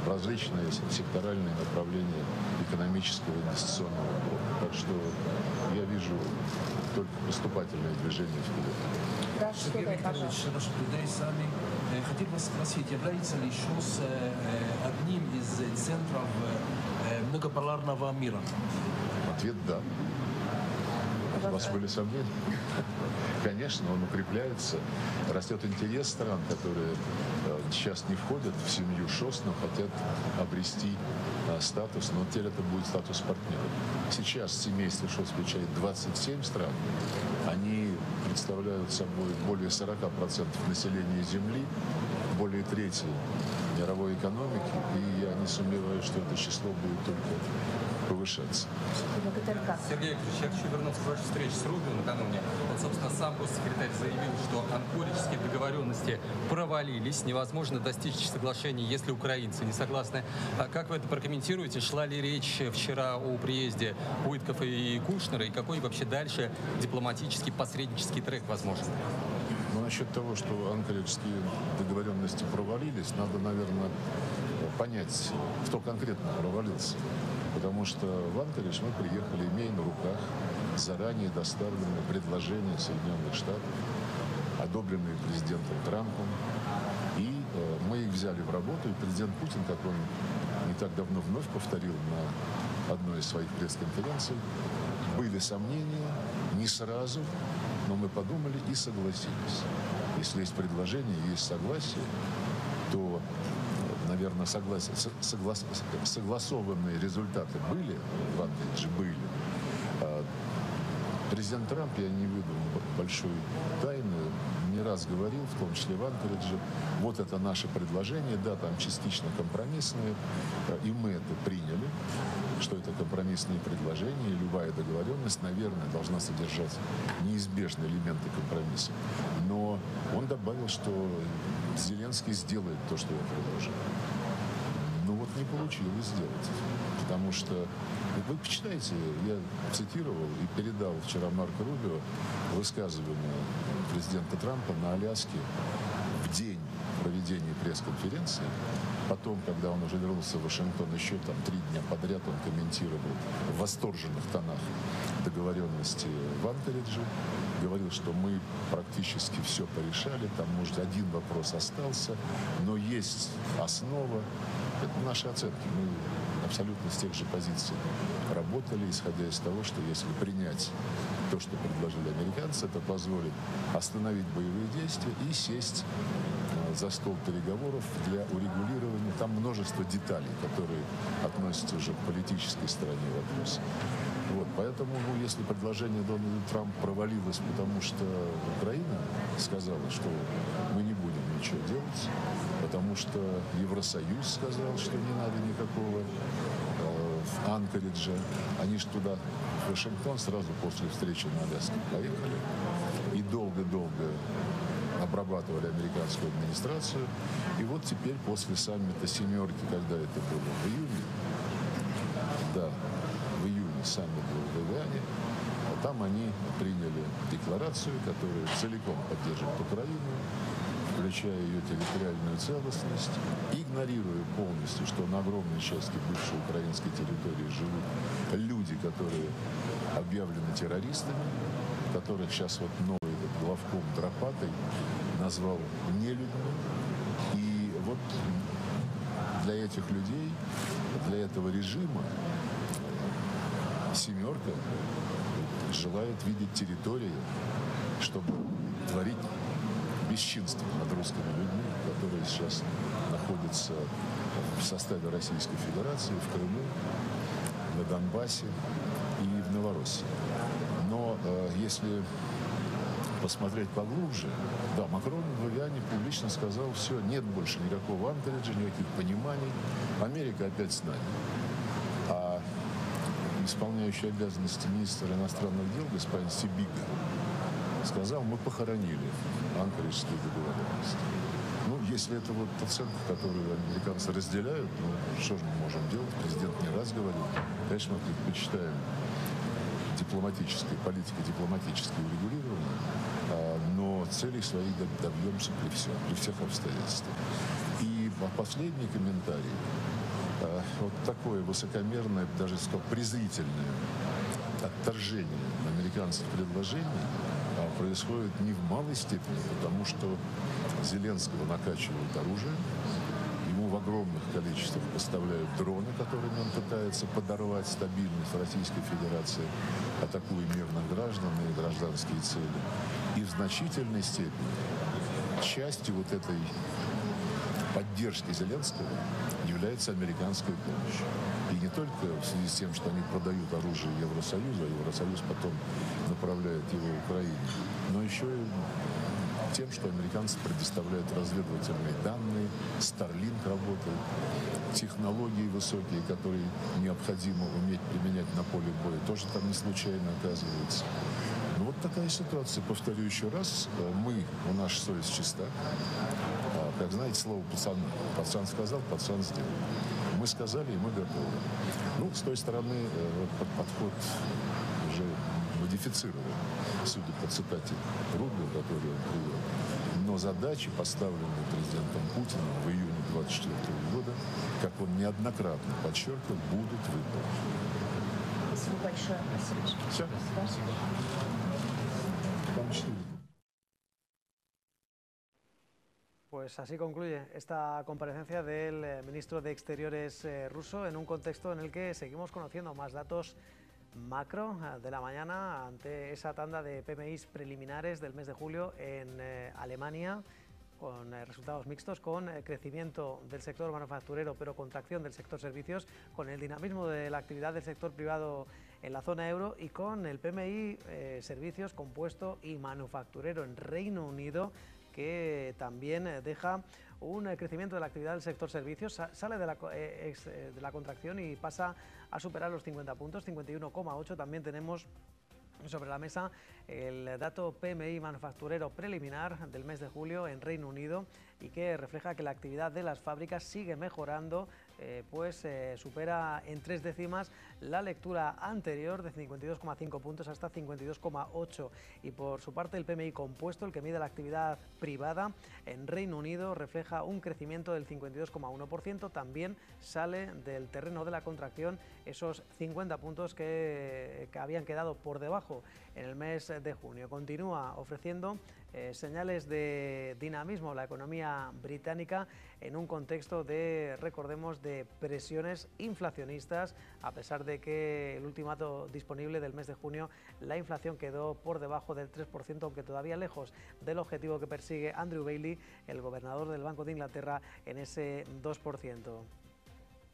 различные секторальные направления экономического и инвестиционного блока. Так что я вижу только поступательное движение вперед. Да, Сергей Викторович, Рашид Гудай сами. Хотел вас спросить, является ли ШОС одним из центров многополярного мира? Ответ – да. У вас были сомнения? Конечно, он укрепляется. Растет интерес стран, которые сейчас не входят в семью ШОС, но хотят обрести статус, но теперь это будет статус партнера. Сейчас семейство ШОС включает 27 стран. Они представляют собой более 40% населения Земли, более трети мировой экономики, и я не сомневаюсь, что это число будет только повышаться. Сергей Викторович, я хочу вернуться к вашей встрече с Рубио накануне. Вот, собственно, сам госсекретарь заявил, что анкоридские договоренности провалились, невозможно достичь соглашений, если украинцы не согласны. А как вы это прокомментируете? Шла ли речь вчера о приезде Уиткофа и Кушнера, и какой вообще дальше дипломатический, посреднический трек возможен? Ну, насчет того, что анкоридские договоренности провалились, надо, наверное, понять, кто конкретно провалился. Потому что в Анкаридж мы приехали, имея на руках заранее доставленные предложения Соединенных Штатов, одобренные президентом Трампом. И мы их взяли в работу, и президент Путин, как он не так давно вновь повторил на одной из своих пресс-конференций, были сомнения, не сразу, но мы подумали и согласились. Если есть предложение, есть согласие, то, наверное, согласованные результаты были, в Анкаридже были. Президент Трамп, я не выдам большой тайны, не раз говорил, в том числе в Анкаридже, вот это наше предложение, да, там частично компромиссное, и мы это приняли, что это компромиссные предложения, и любая договоренность, наверное, должна содержать неизбежные элементы компромисса. Но он добавил, что Зеленский сделает то, что я предложил. Ну вот не получилось сделать, потому что, вы почитайте, я цитировал и передал вчера Марко Рубио высказывание президента Трампа на Аляске в день проведения пресс-конференции. Потом, когда он уже вернулся в Вашингтон, еще там 3 дня подряд он комментировал в восторженных тонах договоренности в Анкаридже. Говорил, что мы практически все порешали, там, может, один вопрос остался, но есть основа. Это наши оценки. Мы абсолютно с тех же позиций работали, исходя из того, что если принять то, что предложили американцы, это позволит остановить боевые действия и сесть за стол переговоров для урегулирования. Там множество деталей, которые относятся уже к политической стороне вопроса. Вот, поэтому, если предложение Дональда Трампа провалилось, потому что Украина сказала, что мы не будем ничего делать, потому что Евросоюз сказал, что не надо никакого в Анкаридже, они же туда, в Вашингтон, сразу после встречи на Аляске поехали и долго-долго обрабатывали американскую администрацию. И вот теперь после саммита «семерки», когда это было в июне, да, в июне саммит был в Иване, там они приняли декларацию, которая целиком поддерживает Украину, включая ее территориальную целостность, игнорируя полностью, что на огромной части бывшей украинской территории живут люди, которые объявлены террористами, которых сейчас вот новый этот главком Драпатой назвал нелюдьми. И вот для этих людей, для этого режима «семерка» желает видеть территорию, чтобы творить бесчинство над русскими людьми, которые сейчас находятся в составе Российской Федерации, в Крыму, на Донбассе и в Новороссии. Но если посмотреть поглубже, да, Макрон в Иване публично сказал, все, нет больше никакого Анкариджа, никаких пониманий, Америка опять с нами. А исполняющий обязанности министра иностранных дел господин Сибига сказал, мы похоронили анкариджские договоренности. Ну, если это вот оценка, которую американцы разделяют, ну, что же мы можем делать? Президент не раз говорил, конечно, мы предпочитаем дипломатической политикой, дипломатическое урегулирование, но целей своих добьемся при всех обстоятельствах. И последний комментарий. вот такое высокомерное, даже сказал, презрительное отторжение американских предложений происходит не в малой степени, потому что Зеленского накачивают оружие, ему в огромных количествах поставляют дроны, которыми он пытается подорвать стабильность Российской Федерации, атакуя мирных граждан и гражданские цели. И в значительной степени частью вот этой поддержки Зеленского является американская помощь. И не только в связи с тем, что они продают оружие Евросоюзу, а Евросоюз потом направляет его в Украине, но еще и тем, что американцы предоставляют разведывательные данные, Starlink работает, технологии высокие, которые необходимо уметь применять на поле боя, тоже там не случайно оказываются. Ну вот такая ситуация. Повторю еще раз, наша совесть чиста. Как знаете, слово пацана. Пацан сказал, пацан сделал. Мы сказали, и мы готовы. Ну, с той стороны, подход уже модифицирован, судя по цитате Рудля, которую он привел. Но задачи, поставленные президентом Путиным в июне 2024 года, как он неоднократно подчеркивал, будут выполнены. Спасибо большое. Все. Спасибо. Pues así concluye esta comparecencia del ministro de Exteriores ruso en un contexto en el que seguimos conociendo más datos macro de la mañana ante esa tanda de PMIs preliminares del mes de julio en Alemania, con resultados mixtos, con crecimiento del sector manufacturero pero contracción del sector servicios, con el dinamismo de la actividad del sector privado en la zona euro y con el PMI servicios compuesto y manufacturero en Reino Unido, que también deja un crecimiento de la actividad del sector servicios, sale de la contracción y pasa a superar los 50 puntos, 51,8. También tenemos sobre la mesa el dato PMI manufacturero preliminar del mes de julio en Reino Unido y que refleja que la actividad de las fábricas sigue mejorando, pues supera en 3 décimas la lectura anterior de 52,5 puntos hasta 52,8. Y por su parte el PMI compuesto, el que mide la actividad privada en Reino Unido, refleja un crecimiento del 52,1%, también sale del terreno de la contracción esos 50 puntos que habían quedado por debajo en el mes de junio. Continúa ofreciendo señales de dinamismo la economía británica en un contexto de, recordemos, de presiones inflacionistas, a pesar de que el último dato disponible del mes de junio, la inflación quedó por debajo del 3%, aunque todavía lejos del objetivo que persigue Andrew Bailey, el gobernador del Banco de Inglaterra, en ese 2%.